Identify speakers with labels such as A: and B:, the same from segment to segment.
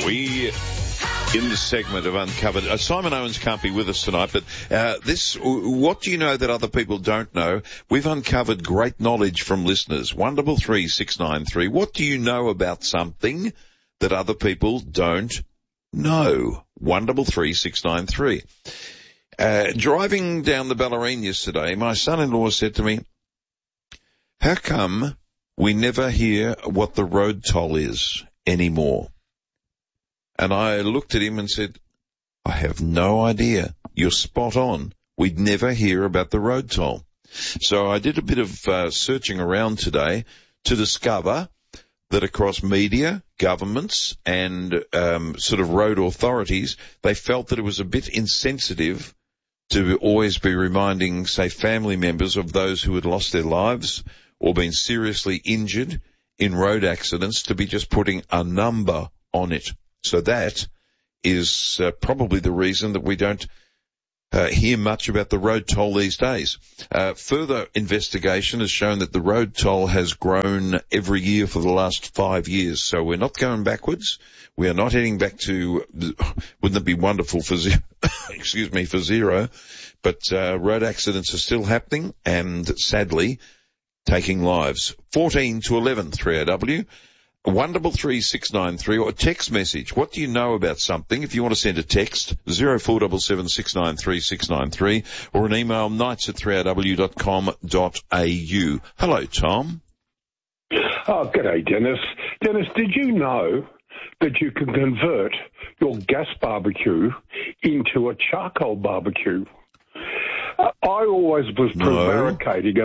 A: We, in this segment of Uncovered, Simon Owens can't be with us tonight, but what do you know that other people don't know? We've uncovered great knowledge from listeners. 133693. What do you know about something that other people don't know? 133693. Driving down the Bellarine yesterday, my son-in-law said to me, how come we never hear what the road toll is anymore? And I looked at him and said, I have no idea. You're spot on. We'd never hear about the road toll. So I did a bit of searching around today to discover that across media, governments, and sort of road authorities, they felt that it was a bit insensitive to always be reminding, say, family members of those who had lost their lives or been seriously injured in road accidents to be just putting a number on it. So that is probably the reason that we don't hear much about the road toll these days. Further investigation has shown that the road toll has grown every year for the last 5 years. So we're not going backwards. We are not heading back to, wouldn't it be wonderful for zero, for zero, but road accidents are still happening and sadly taking lives. 14 to 11, 3AW. 133693 or a text message. What do you know about something? If you want to send a text, 0477 693 693 or an email, nights@3rw.com.au. Hello, Tom.
B: Oh, g'day, Dennis. Dennis, did you know that you can convert your gas barbecue into a charcoal barbecue? I always was prevaricating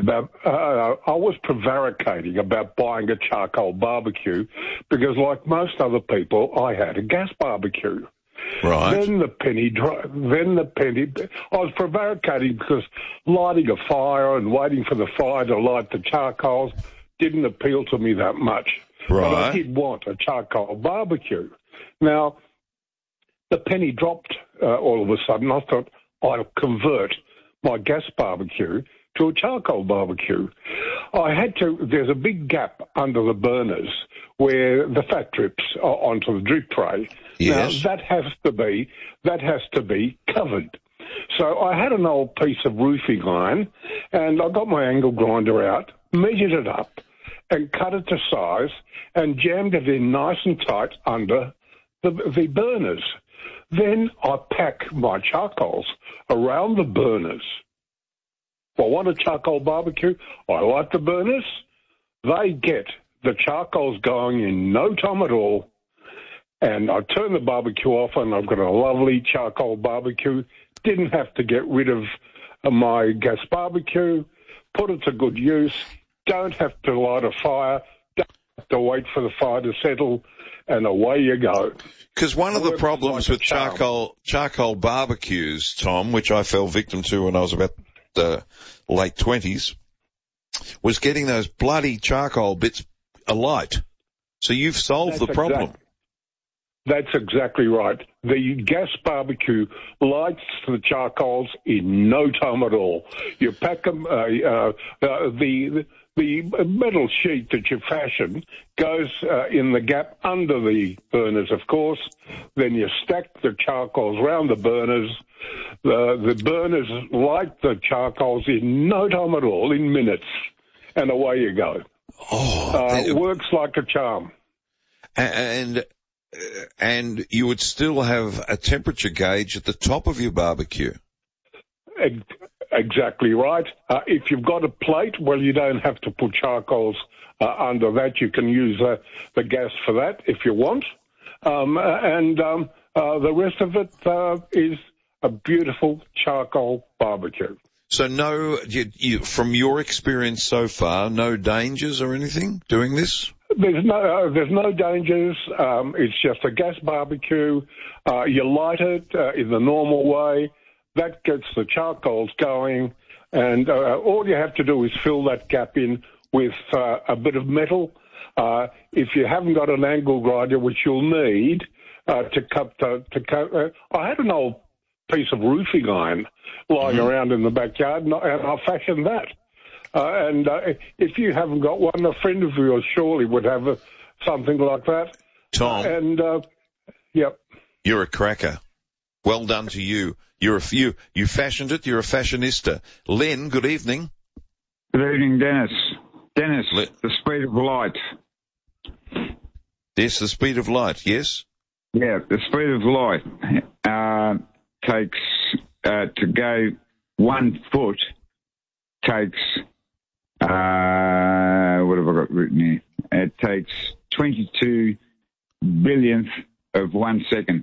B: about buying a charcoal barbecue because, like most other people, I had a gas barbecue.
A: Right.
B: I was prevaricating because lighting a fire and waiting for the fire to light the charcoals didn't appeal to me that much.
A: Right.
B: But I did want a charcoal barbecue. Now, the penny dropped all of a sudden. I thought I'll convert my gas barbecue to a charcoal barbecue. There's a big gap under the burners where the fat drips onto the drip tray.
A: Yes.
B: Now, that has to be covered. So I had an old piece of roofing iron and I got my angle grinder out, measured it up and cut it to size and jammed it in nice and tight under the burners. Then I pack my charcoals around the burners. If I want a charcoal barbecue, I light the burners. They get the charcoals going in no time at all. And I turn the barbecue off and I've got a lovely charcoal barbecue. Didn't have to get rid of my gas barbecue. Put it to good use. Don't have to light a fire. Don't have to wait for the fire to settle. And away you go.
A: Because one of the problems with charcoal barbecues, Tom, which I fell victim to when I was about the late 20s, was getting those bloody charcoal bits alight. So you've solved the problem.
B: That's exactly right. The gas barbecue lights the charcoals in no time at all. You pack them, the metal sheet that you fashion goes in the gap under the burners, of course. Then you stack the charcoals around the burners. The burners light the charcoals in no time at all, in minutes, and away you go. It works like a charm.
A: And you would still have a temperature gauge at the top of your barbecue.
B: Exactly right. If you've got a plate, well, you don't have to put charcoals under that. You can use the gas for that if you want. The rest of it is a beautiful charcoal barbecue.
A: So from your experience so far, no dangers or anything doing this?
B: There's no dangers. It's just a gas barbecue. You light it in the normal way. That gets the charcoals going, and all you have to do is fill that gap in with a bit of metal. If you haven't got an angle grinder, which you'll need to cut, I had an old piece of roofing iron lying around in the backyard, and I fashioned that. If you haven't got one, a friend of yours surely would have something like that.
A: Tom.
B: Yep.
A: You're a cracker. Well done to you. You fashioned it. You're a fashionista. Len, good evening.
C: Good evening, Dennis. Dennis, the speed of light.
A: Yes, the speed of light, yes?
C: Yeah, the speed of light takes, to go 1 foot, takes, what have I got written here? It takes 22 billionth of 1 second.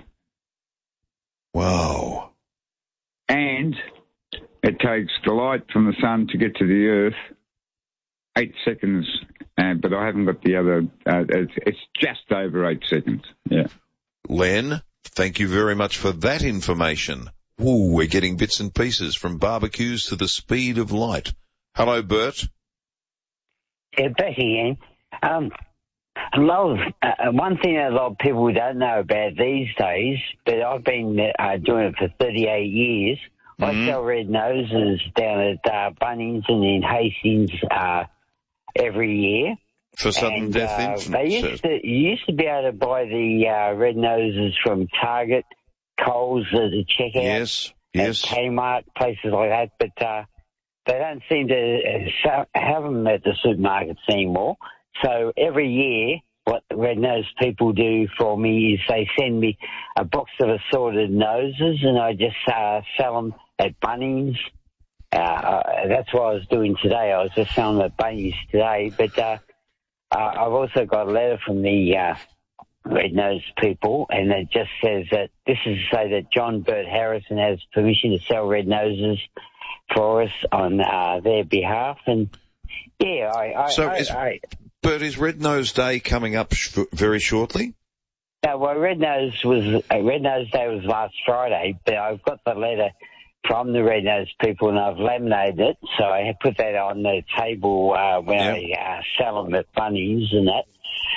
A: Wow.
C: And it takes the light from the sun to get to the earth 8 seconds, but I haven't got the other, it's just over 8 seconds, yeah.
A: Len, thank you very much for that information. Ooh, we're getting bits and pieces from barbecues to the speed of light. Hello, Bert.
D: Yeah, back again. One thing that a lot of people don't know about these days, but I've been doing it for 38 years. I sell red noses down at Bunnings and in Hastings every year.
A: For sudden death infants.
D: You used to be able to buy the red noses from Target, Coles at the checkout,
A: yes,
D: Kmart, places like that, but they don't seem to have them at the supermarkets anymore. So every year, what the red nose people do for me is they send me a box of assorted noses, and I just sell them at Bunnings. That's what I was doing today. I was just selling them at Bunnings today, but I've also got a letter from the red nose people, and it just says that this is to say that John Bert Harrison has permission to sell red noses for us on their behalf. And
A: Bert, is Red Nose Day coming up very shortly?
D: Well, Red Nose Day was last Friday, but I've got the letter from the red nose people, and I've laminated it, so I put that on the table when I sell them at Bunnings and that.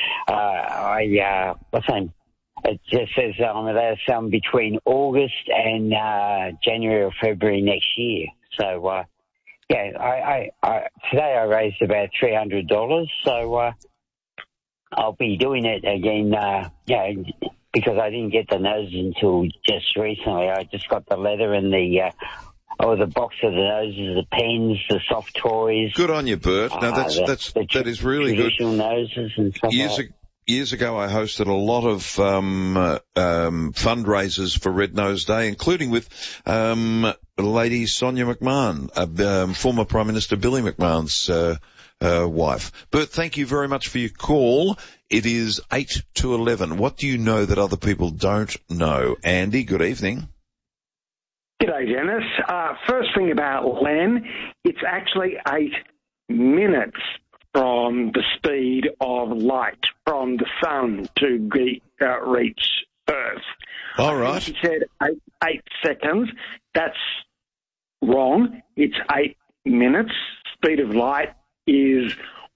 D: It just says I'm allowed to sell them between August and January or February next year. So, today I raised about $300, so I'll be doing it again, because I didn't get the noses until just recently. I just got the leather and the box of the noses, the pens, the soft toys.
A: Good on you, Bert. Now that is really good.
D: Traditional noses and stuff
A: Years ago, I hosted a lot of fundraisers for Red Nose Day, including with Lady Sonia McMahon, former Prime Minister Billy McMahon's wife. Bert, thank you very much for your call. It is 8 to 11. What do you know that other people don't know? Andy, good evening.
E: G'day, Dennis. First thing about Len, it's actually 8 minutes from the speed of light from the sun to reach Earth.
A: All right.
E: He said 8 seconds. That's wrong. It's 8 minutes. Speed of light is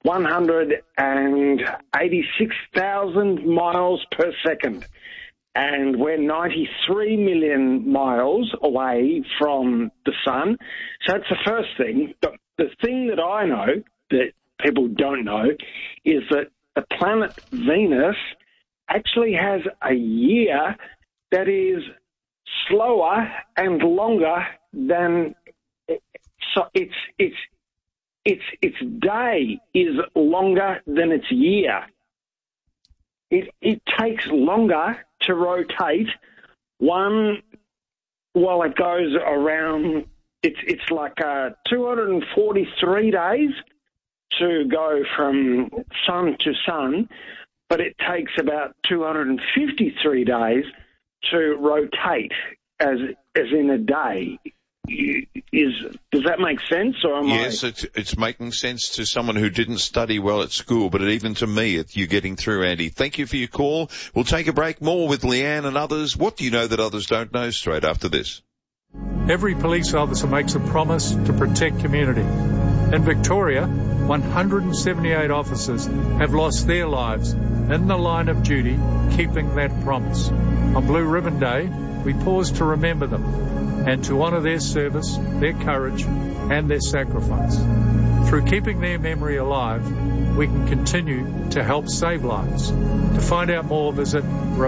E: 186,000 miles per second. And we're 93 million miles away from the sun. So that's the first thing. The thing that I know that people don't know is that the planet Venus actually has a year that is slower and longer than its day is longer than its year. It takes longer to rotate it goes around. It's like 243 days to go from sun to sun, but it takes about 253 days to rotate as in a day. Does that make sense? Or
A: yes, it's making sense to someone who didn't study well at school, but even to me, you're getting through, Andy. Thank you for your call. We'll take a break. More with Leanne and others. What do you know that others don't know? Straight after this.
F: Every police officer makes a promise to protect community. In Victoria, 178 officers have lost their lives in the line of duty, keeping that promise. On Blue Ribbon Day, we pause to remember them and to honour their service, their courage and their sacrifice. Through keeping their memory alive, we can continue to help save lives. To find out more, visit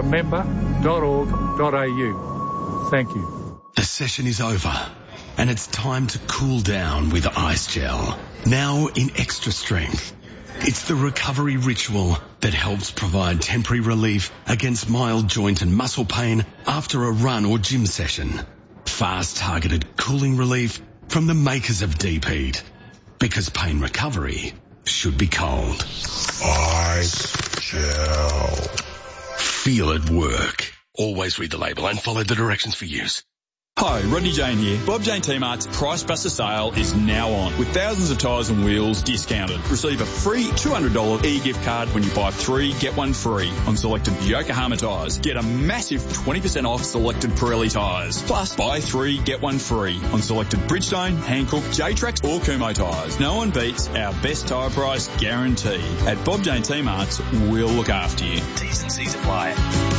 F: remember.org.au. Thank you.
G: The session is over, and it's time to cool down with Ice Gel. Now in extra strength. It's the recovery ritual that helps provide temporary relief against mild joint and muscle pain after a run or gym session. Fast targeted cooling relief from the makers of Deep Heat. Because pain recovery should be cold.
H: Ice Gel.
G: Feel it work. Always read the label and follow the directions for use.
I: Hi, Rodney Jane here. Bob Jane T-Mart's Price Buster sale is now on with thousands of tyres and wheels discounted. Receive a free $200 e-gift card when you buy 3, get 1 free on selected Yokohama tyres. Get a massive 20% off selected Pirelli tyres. Plus, buy 3, get 1 free on selected Bridgestone, Hankook, J-Trax or Kumho tyres. No one beats our best tyre price guarantee. At Bob Jane T-Mart's, we'll look after you. T's and C's apply.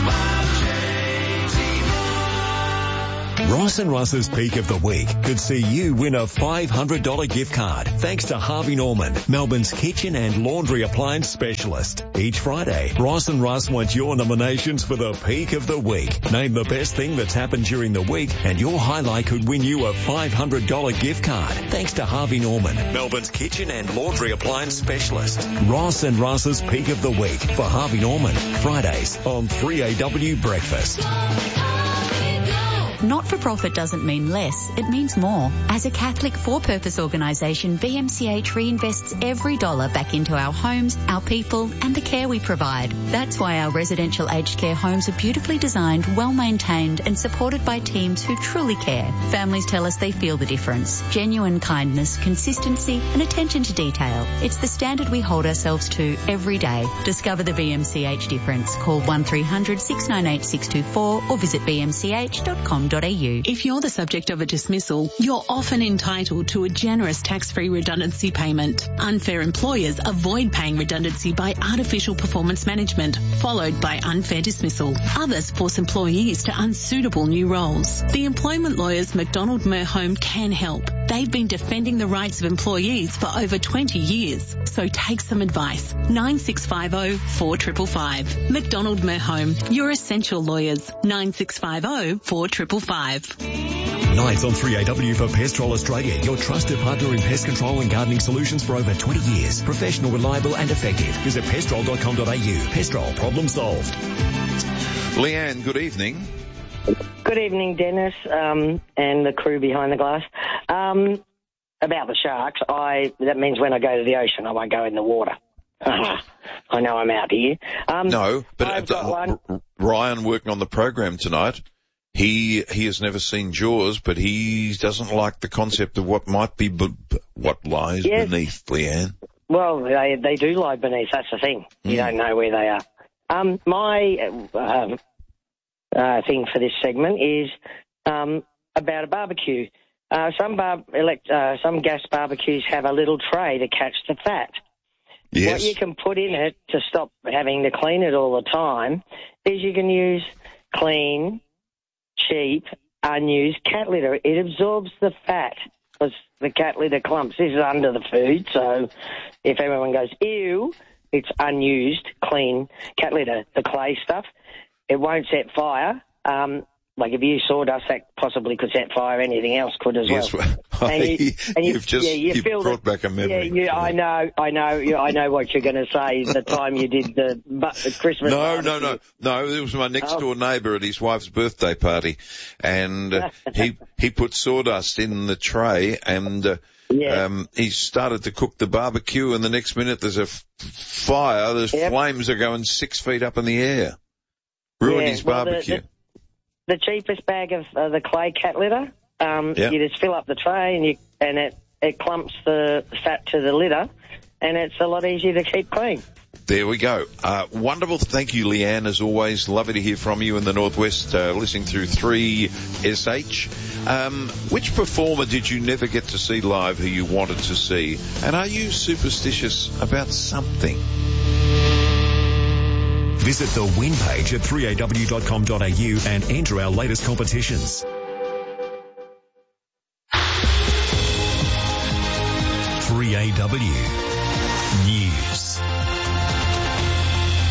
J: Ross and Russ's Peak of the Week could see you win a $500 gift card thanks to Harvey Norman, Melbourne's kitchen and laundry appliance specialist. Each Friday, Ross and Russ want your nominations for the Peak of the Week. Name the best thing that's happened during the week and your highlight could win you a $500 gift card thanks to Harvey Norman, Melbourne's kitchen and laundry appliance specialist. Ross and Russ's Peak of the Week for Harvey Norman, Fridays on 3AW Breakfast.
K: Not-for-profit doesn't mean less, it means more. As a Catholic for-purpose organisation, BMCH reinvests every dollar back into our homes, our people and the care we provide. That's why our residential aged care homes are beautifully designed, well-maintained and supported by teams who truly care. Families tell us they feel the difference. Genuine kindness, consistency and attention to detail. It's the standard we hold ourselves to every day. Discover the BMCH difference. Call 1300 698 624 or visit bmch.com.
L: If you're the subject of a dismissal, you're often entitled to a generous tax-free redundancy payment. Unfair employers avoid paying redundancy by artificial performance management, followed by unfair dismissal. Others force employees to unsuitable new roles. The employment lawyers McDonald Merhome can help. They've been defending the rights of employees for over 20 years. So take some advice. 9650 4555. McDonald Merhome, your essential lawyers. 9650 4555.
J: Nights on 3AW for Pestrol Australia, your trusted partner in pest control and gardening solutions for over 20 years. Professional, reliable and effective. Visit pestrol.com.au. Pestrol, problem solved.
A: Leanne, good evening.
M: Good evening, Dennis, and the crew behind the glass. About the sharks, that means when I go to the ocean, I won't go in the water. I know I'm out here.
A: No, but Ryan working on the program tonight, he has never seen Jaws, but he doesn't like the concept of what might be, what lies beneath, Leanne.
M: Well, they do lie beneath, that's the thing. You don't know where they are. My thing for this segment is about a barbecue. Some gas barbecues have a little tray to catch the fat. Yes. What you can put in it to stop having to clean it all the time is you can use clean, cheap, unused cat litter. It absorbs the fat because the cat litter clumps. This is under the food, so if everyone goes, ew, it's unused, clean cat litter. The clay stuff, it won't set fire. Like if you use sawdust, that possibly could set fire. Anything else could as well.
A: Yes, you've brought back a memory.
M: Yeah, I know what you're going to say. The time you did the Christmas.
A: No. It was my next door neighbour at his wife's birthday party, and he put sawdust in the tray, and he started to cook the barbecue, and the next minute there's a fire. There's flames are going 6 feet up in the air. Ruined his barbecue.
M: The cheapest bag of the clay cat litter, you just fill up the tray and it clumps the fat to the litter, and it's a lot easier to keep clean.
A: There we go. Wonderful. Thank you, Leanne, as always. Lovely to hear from you in the Northwest, listening through 3SH. Which performer did you never get to see live who you wanted to see? And are you superstitious about something?
J: Visit the win page at 3aw.com.au and enter our latest competitions. 3AW News.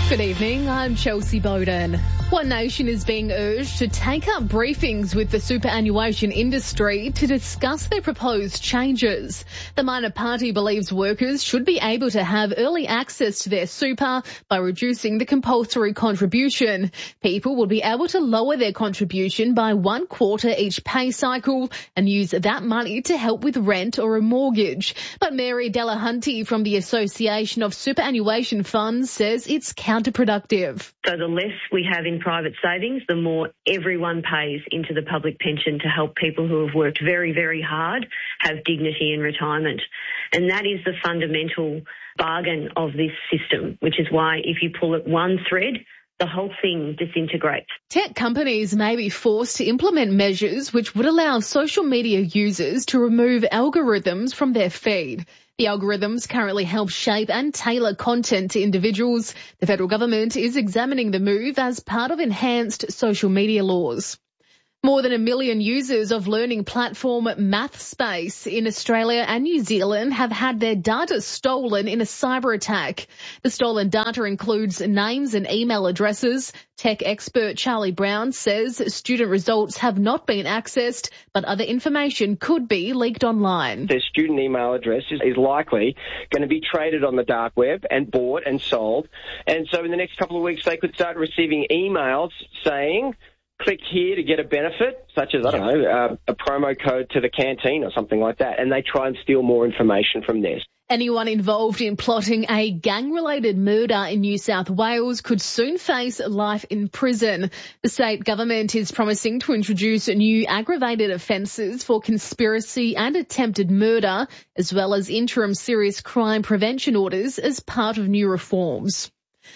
N: Good evening, I'm Chelsea Bowden. One Nation is being urged to take up briefings with the superannuation industry to discuss their proposed changes. The minor party believes workers should be able to have early access to their super by reducing the compulsory contribution. People will be able to lower their contribution by 1 quarter each pay cycle and use that money to help with rent or a mortgage. But Mary Delahunty from the Association of Superannuation Funds says it's counterproductive.
O: So the less we have in private savings, the more everyone pays into the public pension to help people who have worked very, very hard have dignity in retirement. And that is the fundamental bargain of this system, which is why if you pull at one thread, the whole thing disintegrates.
N: Tech companies may be forced to implement measures which would allow social media users to remove algorithms from their feed. The algorithms currently help shape and tailor content to individuals. The federal government is examining the move as part of enhanced social media laws. More than 1 million users of learning platform MathSpace in Australia and New Zealand have had their data stolen in a cyber attack. The stolen data includes names and email addresses. Tech expert Charlie Brown says student results have not been accessed, but other information could be leaked online.
P: Their student email address is likely going to be traded on the dark web and bought and sold. And so in the next couple of weeks, they could start receiving emails saying, click here to get a benefit, such as, a promo code to the canteen or something like that, and they try and steal more information from this.
N: Anyone involved in plotting a gang-related murder in New South Wales could soon face life in prison. The state government is promising to introduce new aggravated offences for conspiracy and attempted murder, as well as interim serious crime prevention orders as part of new reforms.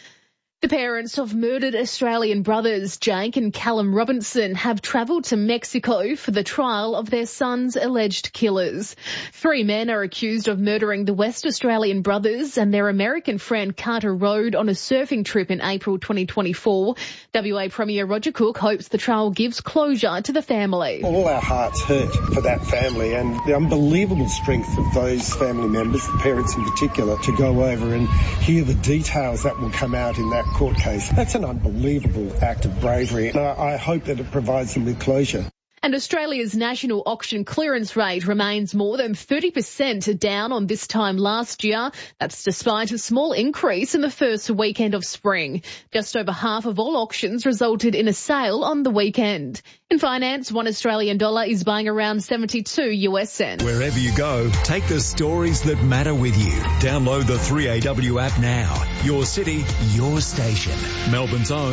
N: The parents of murdered Australian brothers Jake and Callum Robinson have travelled to Mexico for the trial of their son's alleged killers. 3 men are accused of murdering the West Australian brothers and their American friend Carter Road on a surfing trip in April 2024. WA Premier Roger Cook hopes the trial gives closure to the family.
Q: All our hearts hurt for that family and the unbelievable strength of those family members, the parents in particular, to go over and hear the details that will come out in that court case. That's an unbelievable act of bravery, and I hope that it provides them with closure.
N: And Australia's national auction clearance rate remains more than 30% down on this time last year. That's despite a small increase in the first weekend of spring. Just over half of all auctions resulted in a sale on the weekend. In finance, $1 Australian is buying around 72 US cents.
J: Wherever you go, take the stories that matter with you. Download the 3AW app now. Your city, your station. Melbourne's own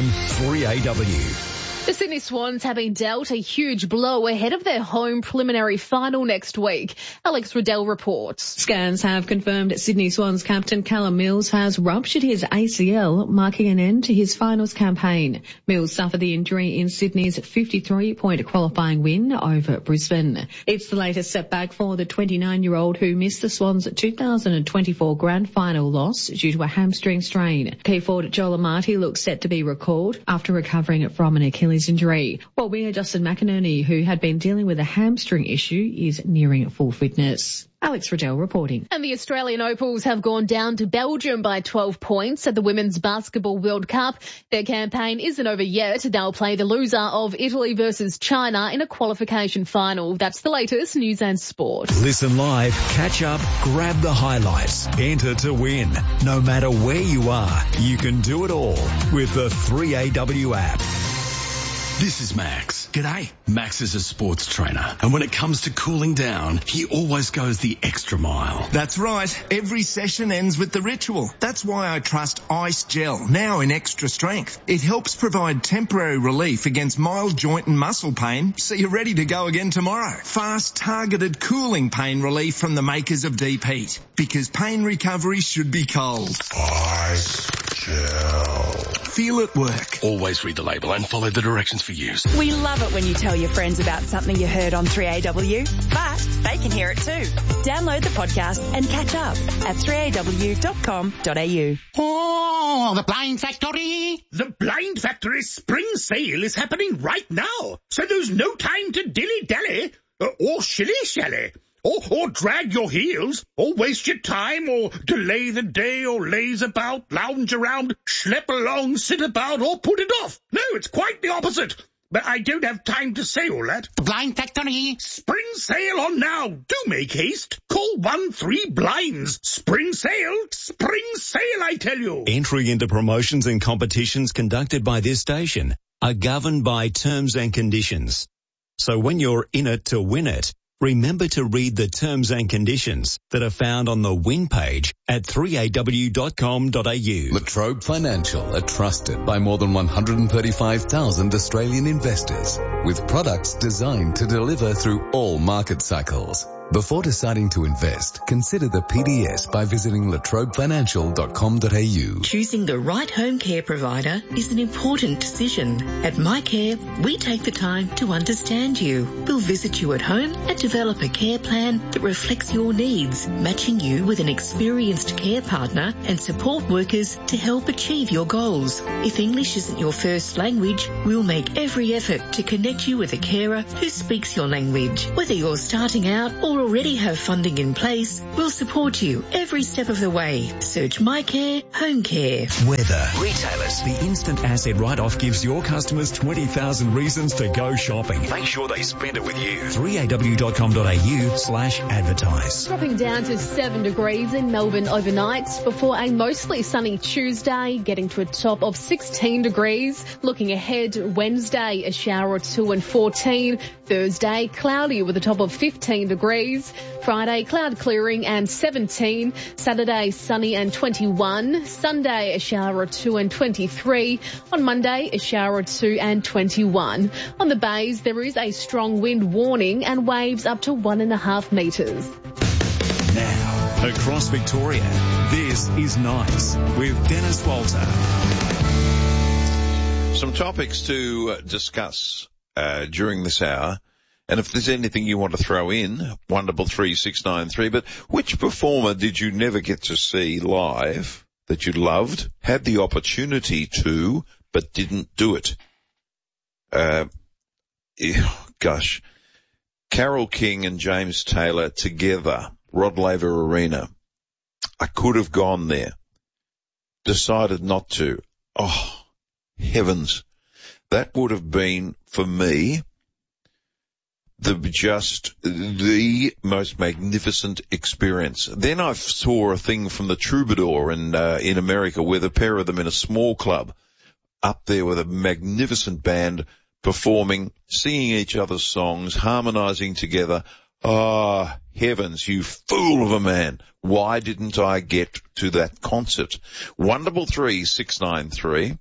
J: 3AW.
N: The Sydney Swans have been dealt a huge blow ahead of their home preliminary final next week. Alex Riddell reports.
L: Scans have confirmed Sydney Swans captain Callum Mills has ruptured his ACL, marking an end to his finals campaign. Mills suffered the injury in Sydney's 53-point qualifying win over Brisbane. It's the latest setback for the 29-year-old who missed the Swans' 2024 grand final loss due to a hamstring strain. Key forward Joel Amati looks set to be recalled after recovering from an Achilles injury, while winger Justin McInerney, who had been dealing with a hamstring issue, is nearing full fitness. Alex Riddell reporting.
N: And the Australian Opals have gone down to Belgium by 12 points at the Women's Basketball World Cup. Their campaign isn't over yet. They'll play the loser of Italy versus China in a qualification final. That's the latest news and sport.
J: Listen live, catch up, grab the highlights, enter to win. No matter where you are, you can do it all with the 3AW app.
G: This is Max. G'day. Max is a sports trainer, and when it comes to cooling down, he always goes the extra mile.
R: That's right. Every session ends with the ritual. That's why I trust Ice Gel, now in extra strength. It helps provide temporary relief against mild joint and muscle pain, so you're ready to go again tomorrow. Fast, targeted cooling pain relief from the makers of Deep Heat, because pain recovery should be cold.
H: Ice Gel.
R: Feel it work.
G: Always read the label and follow the directions for use.
S: We love it when you tell your friends about something you heard on 3AW, but they can hear it too. Download the podcast and catch up at 3aw.com.au.
T: Oh, the Blind Factory! The Blind Factory spring sale is happening right now, so there's no time to dilly-dally or shilly-shally. or drag your heels, or waste your time, or delay the day, or laze about, lounge around, schlep along, sit about, or put it off. No, it's quite the opposite. But I don't have time to say all that.
U: The Blind Factory.
T: Spring sale on now. Do make haste. Call 13-BLINDS. Spring sale, I tell you.
J: Entry into promotions and competitions conducted by this station are governed by terms and conditions. So when you're in it to win it, remember to read the terms and conditions that are found on the win page at 3aw.com.au.
V: La Trobe Financial are trusted by more than 135,000 Australian investors with products designed to deliver through all market cycles. Before deciding to invest, consider the PDS by visiting latrobefinancial.com.au.
W: Choosing the right home care provider is an important decision. At MyCare, we take the time to understand you. We'll visit you at home and develop a care plan that reflects your needs, matching you with an experienced care partner and support workers to help achieve your goals. If English isn't your first language, we'll make every effort to connect you with a carer who speaks your language. Whether you're starting out or already have funding in place, we'll support you every step of the way. Search MyCare Home Care.
J: Weather. Retailers. The instant asset write-off gives your customers 20,000 reasons to go shopping. Make sure they spend it with you. 3aw.com.au/advertise.
N: Dropping down to 7 degrees in Melbourne overnight before a mostly sunny Tuesday, getting to a top of 16 degrees. Looking ahead, Wednesday, a shower or two and 14. Thursday, cloudy with a top of 15 degrees. Friday, cloud clearing and 17. Saturday, sunny and 21. Sunday, a shower or two and 23. On Monday, a shower or two and 21. On the bays, there is a strong wind warning and waves up to 1.5 metres.
J: Now, across Victoria, this is Nice with Dennis Walter.
A: Some topics to discuss during this hour. And if there's anything you want to throw in, 133-693, but which performer did you never get to see live that you loved, had the opportunity to, but didn't do it? Carole King and James Taylor together, Rod Laver Arena. I could have gone there. Decided not to. Oh, heavens. That would have been, for me, the most magnificent experience. Then I saw a thing from the Troubadour in America where the pair of them in a small club up there with a magnificent band performing, singing each other's songs, harmonizing together. Oh, heavens, you fool of a man. Why didn't I get to that concert? 133-693.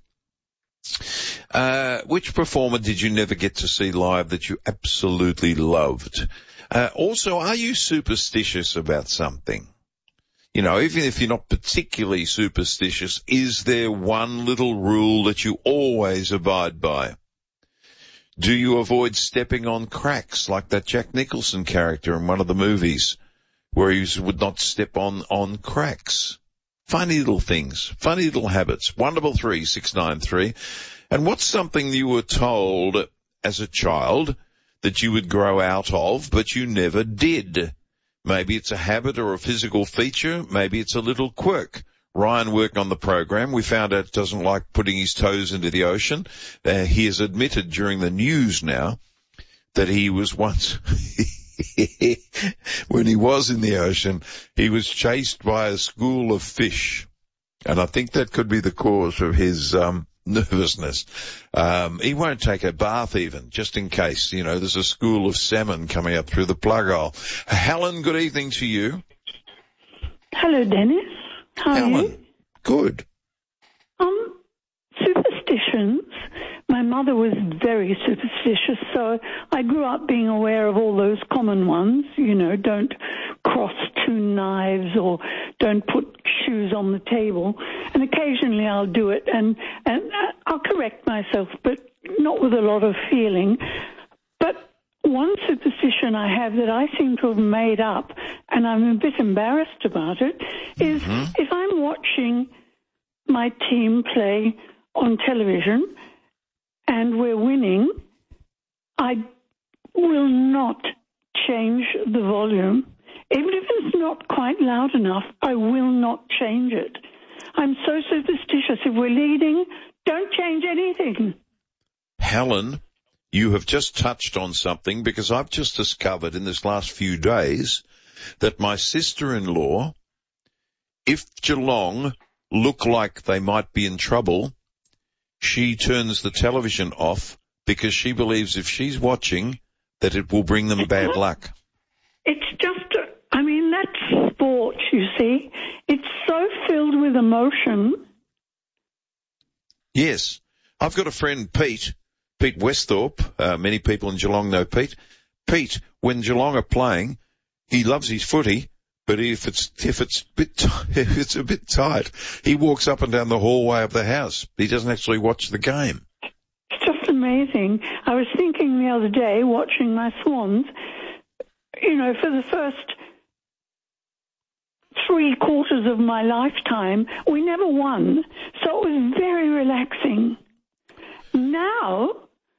A: Which performer did you never get to see live that you absolutely loved? Also, are you superstitious about something? You know, even if you're not particularly superstitious, is there one little rule that you always abide by? Do you avoid stepping on cracks like that Jack Nicholson character in one of the movies where he would not step on cracks? Funny little things, funny little habits. 133-693. And what's something you were told as a child that you would grow out of, but you never did? Maybe it's a habit or a physical feature. Maybe it's a little quirk. Ryan worked on the program. We found out doesn't like putting his toes into the ocean. He has admitted during the news now that he was once... when he was in the ocean, he was chased by a school of fish. And I think that could be the cause of his nervousness. He won't take a bath even, just in case, you know, there's a school of salmon coming up through the plug hole. Helen, good evening to you.
X: Hello, Dennis. How are you?
A: Good.
X: Superstitions. My mother was very superstitious, so I grew up being aware of all those common ones. You know, don't cross two knives or don't put shoes on the table. And occasionally I'll do it, and I'll correct myself, but not with a lot of feeling. But one superstition I have that I seem to have made up, and I'm a bit embarrassed about it, is if I'm watching my team play on television and we're winning, I will not change the volume. Even if it's not quite loud enough, I will not change it. I'm so superstitious. If we're leading, don't change anything.
A: Helen, you have just touched on something, because I've just discovered in this last few days that my sister-in-law, if Geelong look like they might be in trouble, she turns the television off because she believes if she's watching that it will bring them bad luck.
X: It's just, that's sport, you see. It's so filled with emotion.
A: Yes. I've got a friend, Pete Westhorpe. Many people in Geelong know Pete. Pete, when Geelong are playing, he loves his footy, but if it's a bit tight, he walks up and down the hallway of the house. He doesn't actually watch the game.
X: It's just amazing. I was thinking the other day, watching my Swans, for the first 3/4 of my lifetime, we never won, so it was very relaxing. Now,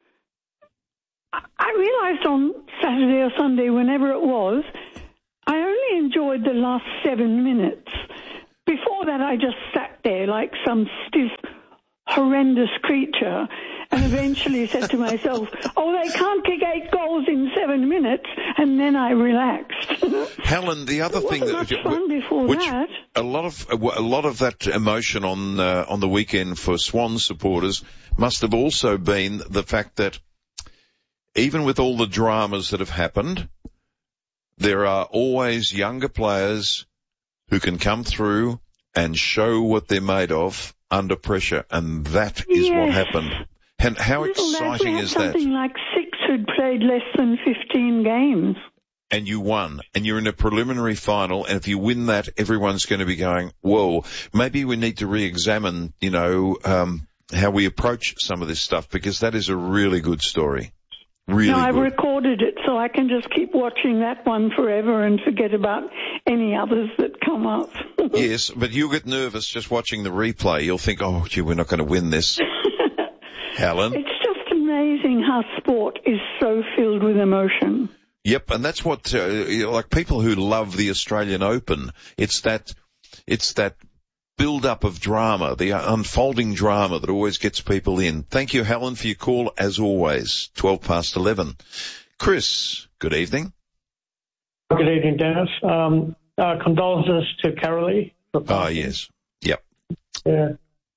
X: I realised on Saturday or Sunday, whenever it was, I only enjoyed the last 7 minutes. Before that, I just sat there like some stiff, horrendous creature and eventually said to myself, they can't kick 8 goals in 7 minutes, and then I relaxed.
A: Helen, the other thing that a lot of that emotion on the weekend for Swan supporters must have also been the fact that even with all the dramas that have happened, there are always younger players who can come through and show what they're made of under pressure, and that is what happened. And how exciting is that?
X: Something like 6 who'd played less than 15 games.
A: And you won, and you're in a preliminary final, and if you win that, everyone's going to be going, whoa, maybe we need to re-examine, how we approach some of this stuff, because that is a really good story. Really
X: I've
A: good.
X: recorded it, so I can just keep watching that one forever and forget about any others that come up.
A: Yes, but you'll get nervous just watching the replay. You'll think, we're not going to win this. Helen?
X: It's just amazing how sport is so filled with emotion.
A: Yep, and that's what, like people who love the Australian Open, it's that build-up of drama, the unfolding drama that always gets people in. Thank you, Helen, for your call, as always, 11:12. Chris, good evening.
B: Good evening, Dennis. Condolences to Carolee.
A: Yes. Yep.
B: Yeah.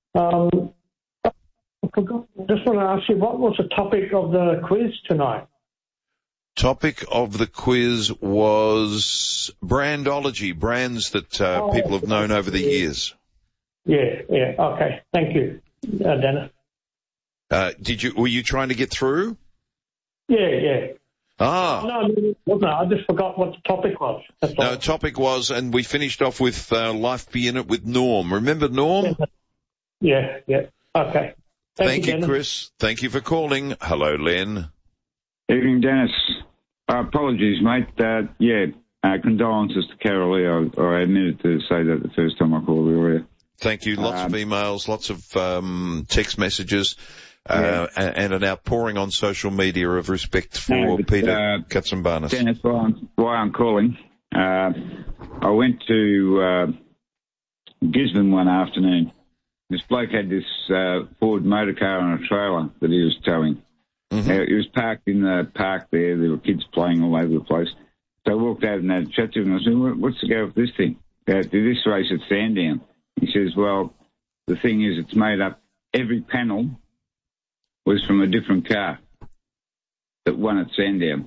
B: Just want to ask you, what was the topic of the quiz tonight?
A: Topic of the quiz was brandology, brands that people have known over the years.
B: Yeah. Okay. Thank you, Dennis.
A: Were you trying to get through?
B: Yeah.
A: No,
B: I just forgot what the topic was.
A: No, topic was, and we finished off with Life Be In It with Norm. Remember Norm?
B: Yeah. Okay.
A: Thank you, Chris. Thank you for calling. Hello, Len.
C: Evening, Dennis. Apologies, mate. Condolences to Carolee. I admitted to say that the first time I called earlier.
A: Thank you. Lots of emails, lots of text messages, and an outpouring on social media of respect for Peter Katsambarnis.
C: Dennis, why I'm calling, I went to Gisborne one afternoon. This bloke had this Ford motor car on a trailer that he was towing. Mm-hmm. He was parked in the park there. There were kids playing all over the place. So I walked out and had a chat to him. I said, what's the go with this thing? Did this race at Sandown? He says, well, the thing is it's made up, every panel was from a different car that won at Sandown.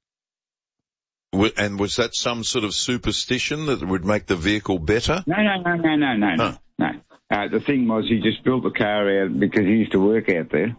A: And was that some sort of superstition that would make the vehicle better?
C: No. The thing was he just built the car out because he used to work out there.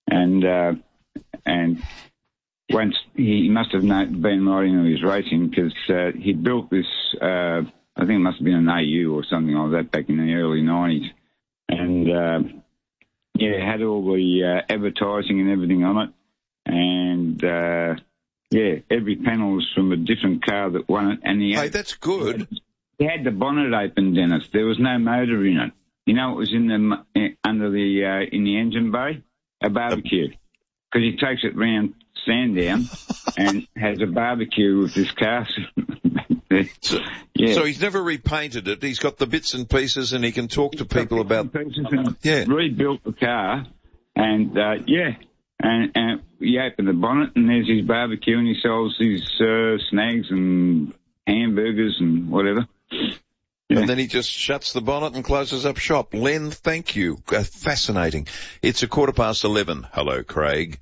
C: And once he must have been riding on his racing because he built this, I think it must have been an AU or something like that back in the early 90s. And, had all the advertising and everything on it. And, every panel was from a different car that won it. And
A: that's good.
C: He had the bonnet open, Dennis. There was no motor in it. You know what was in the in the engine bay? A barbecue. Because he takes it round Sandown and has a barbecue with this car.
A: So he's never repainted it. He's got the bits and pieces, and he can talk to people about.
C: Rebuilt the car, and and you open the bonnet, and there's his barbecue, and he sells his snags and hamburgers and whatever. Yeah.
A: And then he just shuts the bonnet and closes up shop. Len, thank you. Fascinating. It's 11:15. Hello, Craig.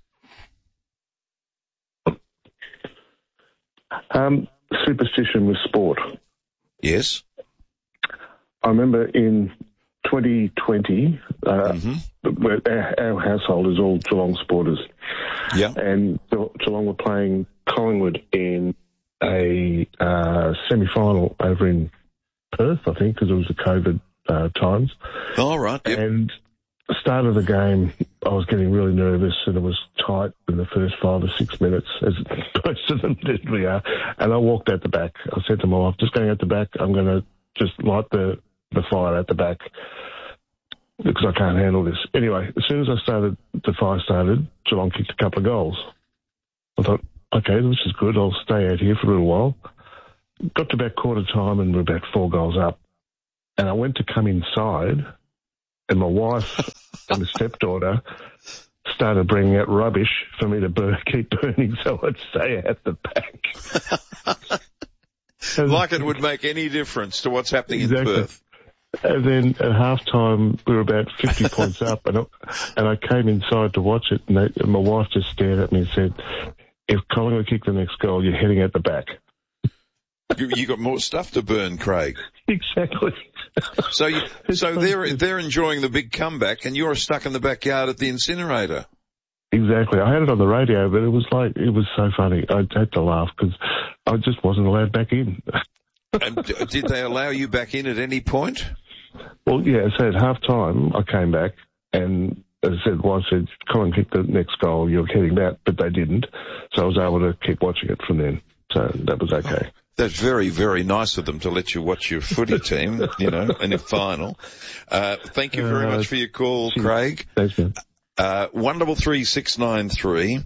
D: Superstition with sport.
A: Yes.
D: I remember in 2020, where our household is all Geelong supporters.
A: Yeah.
D: And Geelong were playing Collingwood in a semi-final over in Perth, I think, because it was the COVID times.
A: All right. Yep.
D: And the start of the game, I was getting really nervous, and it was tight in the first 5 or 6 minutes, as most of them literally are. And I walked out the back. I said to my wife, just going out the back, I'm going to just light the fire out the back because I can't handle this. Anyway, as soon as the fire started, Geelong kicked a couple of goals. I thought, okay, this is good. I'll stay out here for a little while. Got to about quarter time, and we're about 4 goals up. And I went to come inside, and my wife and the stepdaughter started bringing out rubbish for me to keep burning, so I'd stay at the back.
A: Like it would make any difference to what's happening in Perth.
D: And then at halftime, we were about 50 points up, and I came inside to watch it, and my wife just stared at me and said, if Collingwood kick the next goal, you're heading at the back.
A: You got more stuff to burn, Craig.
D: Exactly.
A: So they're enjoying the big comeback, and you're stuck in the backyard at the incinerator.
D: Exactly. I had it on the radio, but it was so funny. I had to laugh because I just wasn't allowed back in.
A: And did they allow you back in at any point?
D: Well, yeah. So at half time, I came back, and as I said, wife said, "Come and kick the next goal. You're heading back," but they didn't. So I was able to keep watching it from then. So that was okay.
A: That's very, very nice of them to let you watch your footy team, in a final. Thank you very much for your call, Craig.
D: Thanks, man.
A: 133693.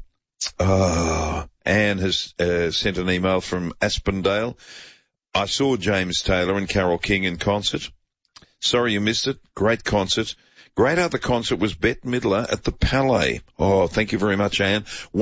A: Anne has sent an email from Aspendale. I saw James Taylor and Carole King in concert. Sorry you missed it. Great concert. Great other concert was Bette Midler at the Palais. Oh, thank you very much, Anne.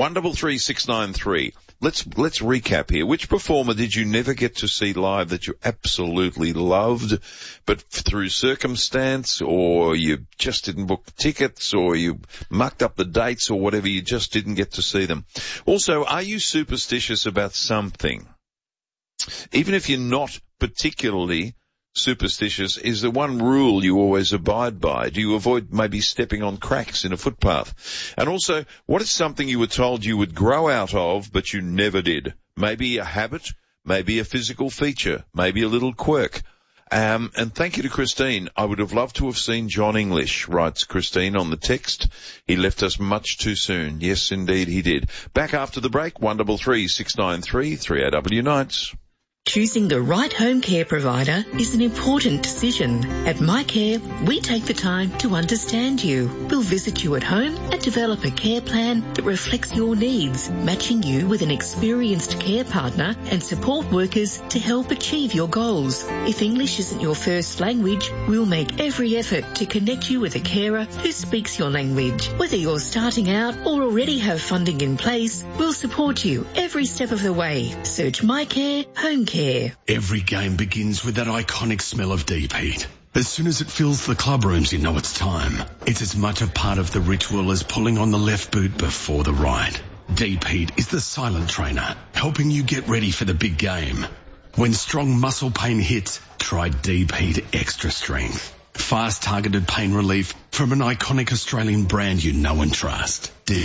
A: 133693. Let's recap here. Which performer did you never get to see live that you absolutely loved, but through circumstance, or you just didn't book the tickets, or you mucked up the dates, or whatever, you just didn't get to see them? Also, are you superstitious about something? Even if you're not particularly superstitious, is there one rule you always abide by? Do you avoid maybe stepping on cracks in a footpath? And also, what is something you were told you would grow out of, but you never did? Maybe a habit, maybe a physical feature, maybe a little quirk. And thank you to Christine. I would have loved to have seen John English, writes Christine on the text. He left us much too soon. Yes, indeed he did. Back after the break, 133693 3AW Nights.
W: Choosing the right home care provider is an important decision. At MyCare, we take the time to understand you. We'll visit you at home and develop a care plan that reflects your needs, matching you with an experienced care partner and support workers to help achieve your goals. If English isn't your first language, we'll make every effort to connect you with a carer who speaks your language. Whether you're starting out or already have funding in place, we'll support you every step of the way. Search MyCare Home Care.
G: Every game begins with that iconic smell of deep heat. As soon as it fills the club rooms, you know it's time. It's as much a part of the ritual as pulling on the left boot before the right. Deep heat is the silent trainer, helping you get ready for the big game. When strong muscle pain hits, try Deep Heat Extra Strength. Fast targeted pain relief from an iconic Australian brand you know and trust. Deep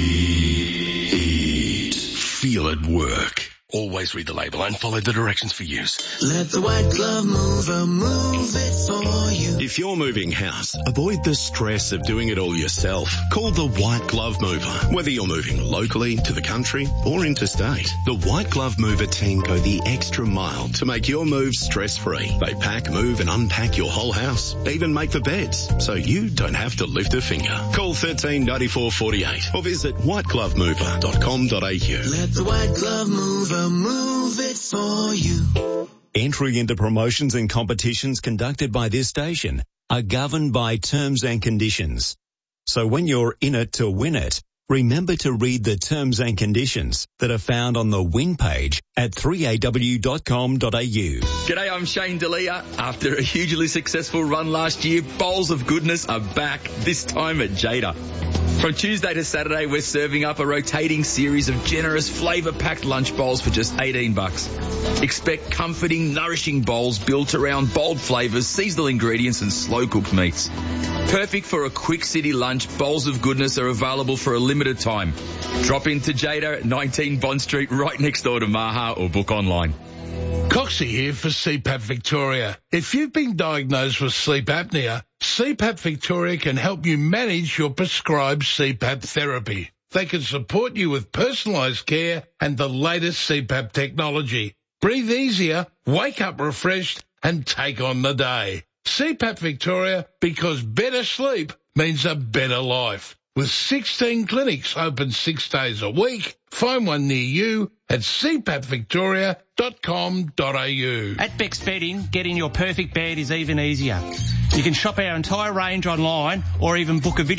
G: Heat. Feel it work. Always read the label and follow the directions for use.
E: Let the White Glove Mover move it for you.
F: If you're moving house, avoid the stress of doing it all yourself. Call the White Glove Mover. Whether you're moving locally, to the country, or interstate, the White Glove Mover team go the extra mile to make your move stress-free. They pack, move and unpack your whole house, even make the beds, so you don't have to lift a finger. Call 139448 or visit whiteglovemover.com.au.
E: Let the White Glove Mover move it for you.
J: Entry into promotions and competitions conducted by this station are governed by terms and conditions. So when you're in it to win it, remember to read the terms and conditions that are found on the win page at 3aw.com.au.
I: G'day, I'm Shane D'Elia. After a hugely successful run last year, Bowls of Goodness are back, this time at Jada. From Tuesday to Saturday, we're serving up a rotating series of generous, flavour-packed lunch bowls for just $18. Expect comforting, nourishing bowls built around bold flavours, seasonal ingredients and slow-cooked meats. Perfect for a quick city lunch, Bowls of Goodness are available for a limited time. Drop into Jada at 19 Bond Street, right next door to Maha, or book online.
K: Coxie here for CPAP Victoria. If you've been diagnosed with sleep apnea, CPAP Victoria can help you manage your prescribed CPAP therapy. They can support you with personalised care and the latest CPAP technology. Breathe easier, wake up refreshed and take on the day. CPAP Victoria, because better sleep means a better life. With 16 clinics open 6 days a week, find one near you at cpappvictoria.com.au.
M: At Beck's Bedding, getting your perfect bed is even easier. You can shop our entire range online or even book a video